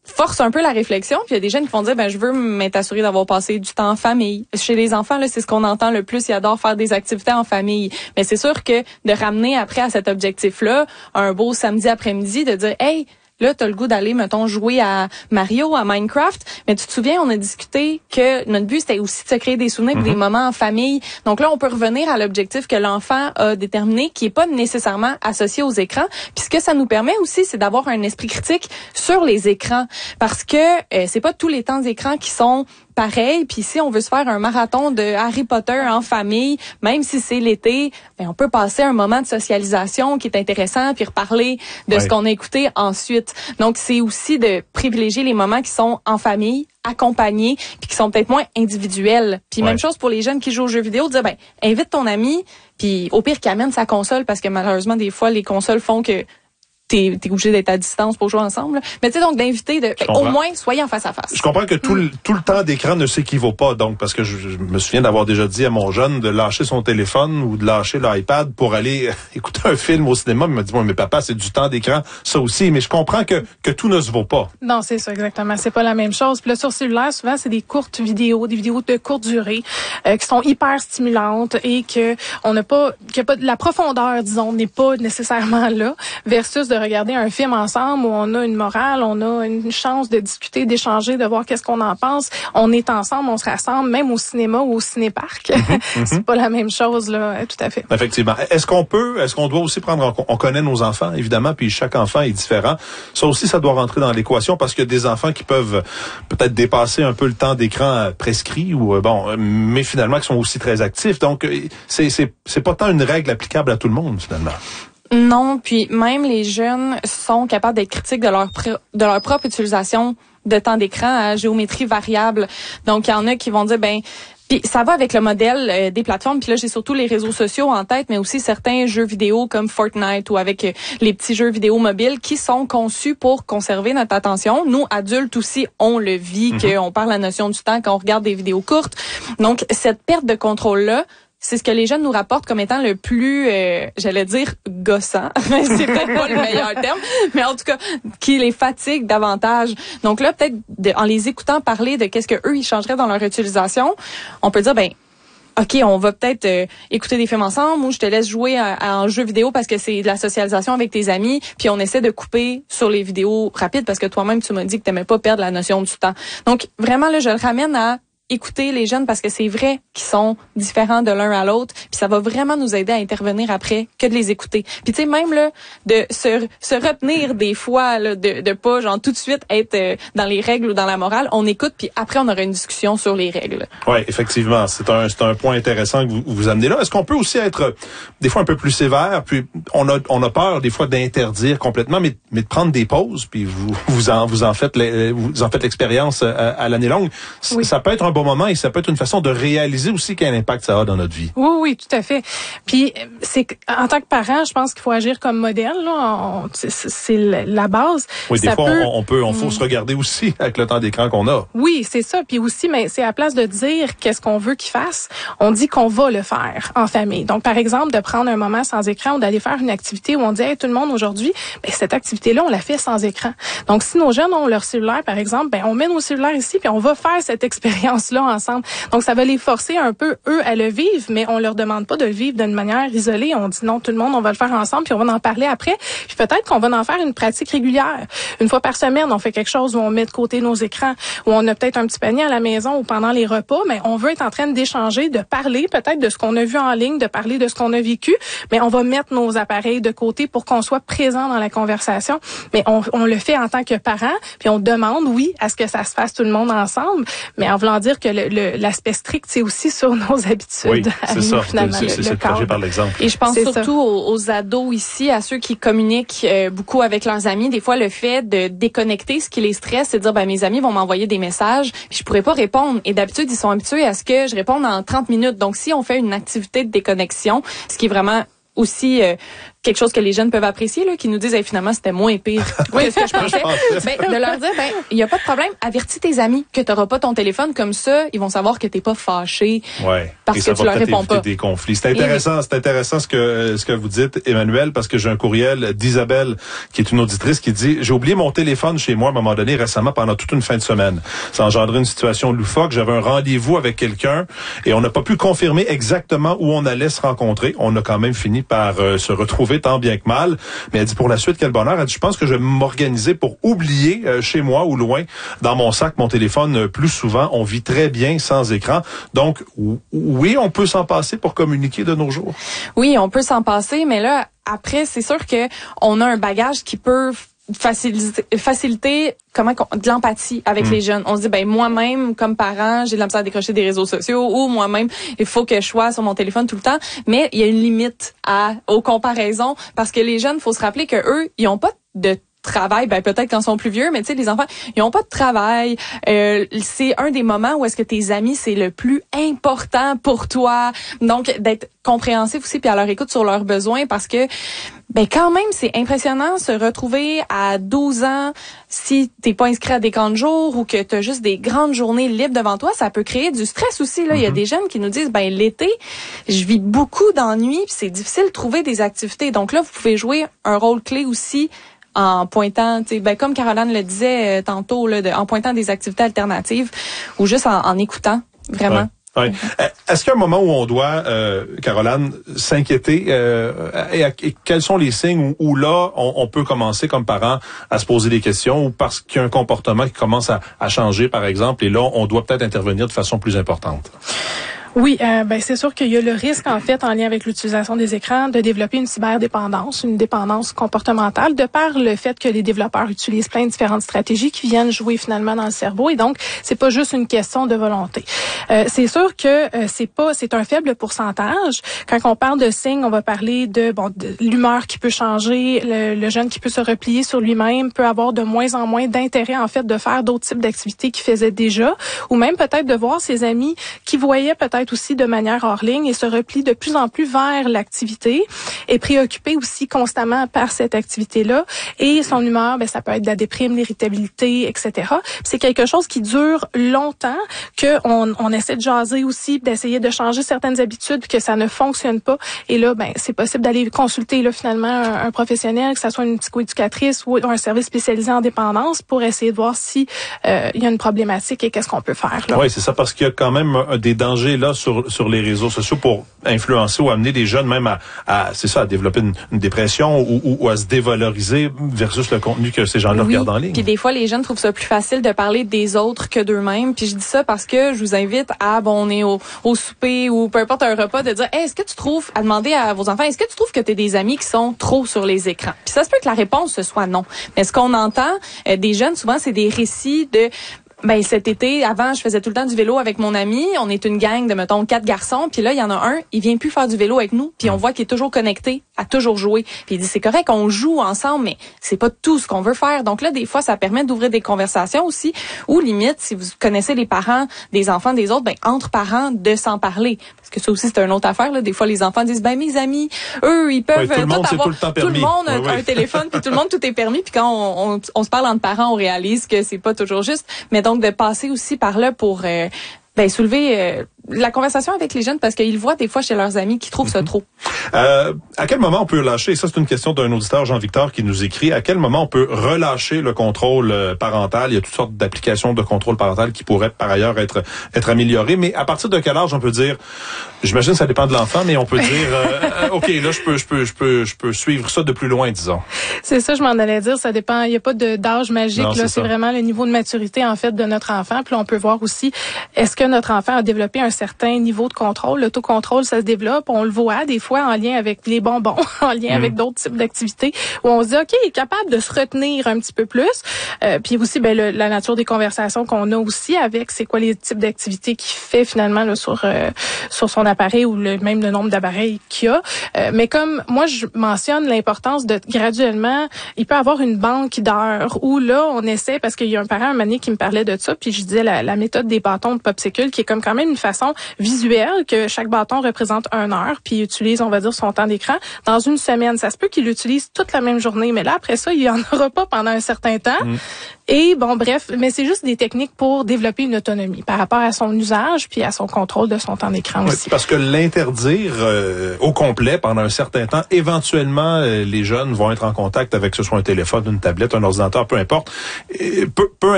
force un peu la réflexion. Puis il y a des jeunes qui vont dire, je veux m'être assuré d'avoir passé du temps en famille. Chez les enfants, là, c'est ce qu'on entend le plus. Ils adorent faire des activités en famille. Mais c'est sûr que de ramener après à cet objectif-là, un beau samedi après-midi, de dire, hey, là, t'as le goût d'aller, mettons, jouer à Mario, à Minecraft. Mais tu te souviens, on a discuté que notre but, c'était aussi de se créer des souvenirs, des moments en famille. Donc là, on peut revenir à l'objectif que l'enfant a déterminé, qui est pas nécessairement associé aux écrans. Puis ce que ça nous permet aussi, c'est d'avoir un esprit critique sur les écrans. Parce que c'est pas tous les temps d'écran qui sont pareil, puis si on veut se faire un marathon de Harry Potter en famille, même si c'est l'été, on peut passer un moment de socialisation qui est intéressant, puis reparler de ce qu'on a écouté ensuite. Donc, c'est aussi de privilégier les moments qui sont en famille, accompagnés, puis qui sont peut-être moins individuels. Puis même chose pour les jeunes qui jouent aux jeux vidéo, dire, invite ton ami, puis au pire qu'il amène sa console, parce que malheureusement, des fois, les consoles font que t'es obligé d'être à distance pour jouer ensemble. Mais tu sais, donc d'inviter, au moins, soyez en face à face. Je comprends que tout le temps d'écran ne s'équivaut pas, donc, parce que je me souviens d'avoir déjà dit à mon jeune de lâcher son téléphone ou de lâcher l'iPad pour aller écouter un film au cinéma. Il m'a dit, mais papa, c'est du temps d'écran, ça aussi. Mais je comprends que tout ne se vaut pas. Non, c'est ça, exactement. C'est pas la même chose. Puis là, sur cellulaire, souvent, c'est des courtes vidéos, des vidéos de courte durée, qui sont hyper stimulantes et que la profondeur, disons, n'est pas nécessairement là, versus de regarder un film ensemble où on a une morale, on a une chance de discuter, d'échanger, de voir qu'est-ce qu'on en pense. On est ensemble, on se rassemble, même au cinéma ou au ciné-parc. C'est pas la même chose, là, tout à fait. Effectivement. Est-ce qu'on doit aussi on connaît nos enfants, évidemment, puis chaque enfant est différent. Ça aussi, ça doit rentrer dans l'équation parce qu'il y a des enfants qui peuvent peut-être dépasser un peu le temps d'écran prescrit ou, mais finalement, qui sont aussi très actifs. Donc, c'est pas tant une règle applicable à tout le monde, finalement. Non, puis même les jeunes sont capables d'être critiques de leur propre utilisation de temps d'écran à géométrie variable. Donc, il y en a qui vont dire, puis ça va avec le modèle des plateformes. Puis là, j'ai surtout les réseaux sociaux en tête, mais aussi certains jeux vidéo comme Fortnite ou avec les petits jeux vidéo mobiles qui sont conçus pour conserver notre attention. Nous, adultes aussi, on le vit, qu'on perd la notion du temps quand on regarde des vidéos courtes. Donc, cette perte de contrôle-là, c'est ce que les jeunes nous rapportent comme étant le plus, j'allais dire, gossant. C'est peut-être pas le meilleur terme, mais en tout cas, qui les fatigue davantage. Donc là, peut-être, en les écoutant parler de qu'est-ce que eux ils changeraient dans leur utilisation, on peut dire, OK, on va peut-être écouter des films ensemble ou je te laisse jouer à un jeu vidéo parce que c'est de la socialisation avec tes amis, puis on essaie de couper sur les vidéos rapides parce que toi-même, tu m'as dit que t'aimais pas perdre la notion du temps. Donc, vraiment, là, je le ramène à écouter les jeunes parce que c'est vrai qu'ils sont différents de l'un à l'autre, puis ça va vraiment nous aider à intervenir après que de les écouter. Puis tu sais, même là, de se retenir des fois, là, de pas genre tout de suite être dans les règles ou dans la morale, on écoute puis après on aura une discussion sur les règles. Oui, effectivement, c'est un point intéressant que vous amenez là. Est-ce qu'on peut aussi être des fois un peu plus sévère, puis on a peur des fois d'interdire complètement, mais de prendre des pauses, puis vous en faites l'expérience à l'année longue. Oui. Ça peut être un bon moment et ça peut être une façon de réaliser aussi quel impact ça a dans notre vie. Oui, tout à fait. Puis c'est en tant que parent, je pense qu'il faut agir comme modèle. Là. C'est la base. Oui, des fois on faut se regarder aussi avec le temps d'écran qu'on a. Oui, c'est ça. Puis aussi, mais c'est à place de dire qu'est-ce qu'on veut qu'il fasse, on dit qu'on va le faire en famille. Donc par exemple, de prendre un moment sans écran ou d'aller faire une activité où on dit tout le monde aujourd'hui, cette activité-là on la fait sans écran. Donc si nos jeunes ont leur cellulaire par exemple, on met nos cellulaires ici puis on va faire cette expérience là ensemble. Donc, ça va les forcer un peu, eux, à le vivre, mais on leur demande pas de le vivre d'une manière isolée. On dit non, tout le monde, on va le faire ensemble, puis on va en parler après. Puis peut-être qu'on va en faire une pratique régulière. Une fois par semaine, on fait quelque chose où on met de côté nos écrans, où on a peut-être un petit panier à la maison ou pendant les repas, mais on veut être en train d'échanger, de parler peut-être de ce qu'on a vu en ligne, de parler de ce qu'on a vécu, mais on va mettre nos appareils de côté pour qu'on soit présent dans la conversation. Mais on le fait en tant que parents, puis on demande, oui, à ce que ça se fasse tout le monde ensemble, mais en voulant dire que l'aspect strict, c'est aussi sur nos habitudes. Oui, c'est ça. Finalement, c'est partagé par l'exemple. Et je pense surtout aux ados ici, à ceux qui communiquent beaucoup avec leurs amis. Des fois, le fait de déconnecter, ce qui les stresse, c'est de dire, mes amis vont m'envoyer des messages, puis je pourrais pas répondre. Et d'habitude, ils sont habitués à ce que je réponde en 30 minutes. Donc, si on fait une activité de déconnexion, ce qui est vraiment aussi quelque chose que les jeunes peuvent apprécier, là, qui nous disent finalement c'était moins pire que ce que je pensais. De leur dire il y a pas de problème, avertis tes amis que tu n'auras pas ton téléphone, comme ça ils vont savoir que t'es pas fâché parce que tu leur réponds pas. Des conflits. C'est intéressant ce que vous dites, Emmanuel, parce que j'ai un courriel d'Isabelle qui est une auditrice qui dit: j'ai oublié mon téléphone chez moi à un moment donné récemment pendant toute une fin de semaine. Ça a engendré une situation loufoque. J'avais un rendez-vous avec quelqu'un et on n'a pas pu confirmer exactement où on allait se rencontrer. On a quand même fini par se retrouver tant bien que mal. Mais elle dit pour la suite, quel bonheur. Elle dit: je pense que je vais m'organiser pour oublier chez moi ou loin dans mon sac mon téléphone plus souvent. On vit très bien sans écran. Donc oui, on peut s'en passer pour communiquer de nos jours. Oui, on peut s'en passer, mais là après c'est sûr que on a un bagage qui peut faciliter de l'empathie avec les jeunes. On se dit moi-même comme parent, j'ai de la misère à décrocher des réseaux sociaux, ou moi-même il faut que je sois sur mon téléphone tout le temps, mais il y a une limite aux comparaisons parce que les jeunes, faut se rappeler que eux, ils ont pas de travail, peut-être quand ils sont plus vieux, mais tu sais, les enfants, ils ont pas de travail. C'est un des moments où est-ce que tes amis, c'est le plus important pour toi. Donc, d'être compréhensif aussi, puis à leur écoute sur leurs besoins, parce que quand même, c'est impressionnant se retrouver à 12 ans, si t'es pas inscrit à des camps de jour ou que t'as juste des grandes journées libres devant toi, ça peut créer du stress aussi, là. Il y a des jeunes qui nous disent, l'été, je vis beaucoup d'ennuis, puis c'est difficile de trouver des activités. Donc là, vous pouvez jouer un rôle clé aussi en pointant, comme Caroline le disait tantôt, là, en pointant des activités alternatives ou juste en écoutant, vraiment. Ouais. Est-ce qu'il y a un moment où on doit, Caroline, s'inquiéter et quels sont les signes où là, on peut commencer comme parent à se poser des questions ou parce qu'il y a un comportement qui commence à changer, par exemple, et là, on doit peut-être intervenir de façon plus importante? Oui, c'est sûr qu'il y a le risque, en fait, en lien avec l'utilisation des écrans, de développer une cyberdépendance, une dépendance comportementale, de par le fait que les développeurs utilisent plein de différentes stratégies qui viennent jouer finalement dans le cerveau. Et donc, c'est pas juste une question de volonté. C'est sûr que c'est un faible pourcentage. Quand on parle de signes, on va parler de l'humeur qui peut changer, le jeune qui peut se replier sur lui-même, peut avoir de moins en moins d'intérêt, en fait, de faire d'autres types d'activités qu'il faisait déjà, ou même peut-être de voir ses amis qui voyaient peut-être aussi de manière hors ligne et se replie de plus en plus vers l'activité et préoccupé aussi constamment par cette activité-là. Et son humeur, ça peut être de la déprime, l'irritabilité, etc. Puis c'est quelque chose qui dure longtemps, qu'on essaie de jaser aussi, d'essayer de changer certaines habitudes, puis que ça ne fonctionne pas. Et là, c'est possible d'aller consulter là finalement un professionnel, que ça soit une psychoéducatrice ou un service spécialisé en dépendance, pour essayer de voir si il y a une problématique et qu'est-ce qu'on peut faire. Oui, c'est ça, parce qu'il y a quand même des dangers là sur les réseaux sociaux pour influencer ou amener des jeunes même à développer une dépression ou à se dévaloriser versus le contenu que ces gens-là regardent en ligne. Puis des fois, les jeunes trouvent ça plus facile de parler des autres que d'eux-mêmes. Puis je dis ça parce que je vous invite on est au souper ou peu importe un repas, de dire est-ce que tu trouves, à demander à vos enfants, est-ce que tu trouves que tu as des amis qui sont trop sur les écrans? Puis ça se peut que la réponse ce soit non. Mais ce qu'on entend des jeunes, souvent, c'est des récits de cet été, avant, je faisais tout le temps du vélo avec mon ami. On est une gang de, mettons, 4 garçons. Puis là, il y en a un, il vient plus faire du vélo avec nous. Puis on voit qu'il est toujours connecté, à toujours jouer. Puis il dit, c'est correct, on joue ensemble, mais c'est pas tout ce qu'on veut faire. Donc là, des fois, ça permet d'ouvrir des conversations aussi. Ou limite, si vous connaissez les parents des enfants des autres, entre parents, de s'en parler. Parce que ça aussi, c'est une autre affaire, là. Des fois, les enfants disent, mes amis, eux, ils peuvent tout le monde, avoir, tout le monde a un téléphone, puis tout le monde, tout est permis. Puis quand on se parle entre parents, on réalise que c'est pas toujours juste. Mais donc, de passer aussi par là pour soulever la conversation avec les jeunes, parce qu'ils voient des fois chez leurs amis qui trouvent ça trop. À quel moment on peut lâcher, ça c'est une question d'un auditeur, Jean-Victor, qui nous écrit, à quel moment on peut relâcher le contrôle parental? Il y a toutes sortes d'applications de contrôle parental qui pourraient par ailleurs être améliorées, mais à partir de quel âge on peut dire, j'imagine que ça dépend de l'enfant, mais on peut dire OK, là je peux suivre ça de plus loin, disons. C'est ça, je m'en allais dire, ça dépend, il n'y a pas d'âge magique, non, là, c'est vraiment le niveau de maturité en fait de notre enfant. Puis là, on peut voir aussi, est-ce que notre enfant a développé un certain niveau de contrôle? L'autocontrôle, ça se développe, on le voit des fois en lien avec les bonbons, en lien avec d'autres types d'activités, où on se dit, OK, il est capable de se retenir un petit peu plus. Puis aussi, la nature des conversations qu'on a aussi avec, c'est quoi les types d'activités qu'il fait finalement là, sur son appareil ou même le nombre d'appareils qu'il a. Mais comme moi, je mentionne l'importance de graduellement, il peut avoir une banque d'heures où là, on essaie, parce qu'il y a un parent un moment donné qui me parlait de ça, puis je disais la méthode des bâtons de popsicle, qui est comme quand même une façon stimulation visuelle, que chaque bâton représente 1 heure, puis il utilise, on va dire, son temps d'écran. Dans une semaine, ça se peut qu'il l'utilise toute la même journée, mais là, après ça, il en aura pas pendant un certain temps. Et bon, bref, mais c'est juste des techniques pour développer une autonomie par rapport à son usage puis à son contrôle de son temps d'écran aussi. Parce que l'interdire au complet pendant un certain temps, éventuellement, les jeunes vont être en contact avec que ce soit un téléphone, une tablette, un ordinateur, peu importe. Peu